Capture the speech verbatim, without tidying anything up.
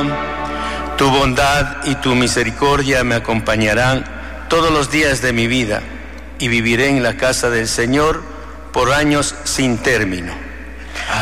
Tu bondad y tu misericordia me acompañarán todos los días de mi vida, y viviré en la casa del Señor por años sin término.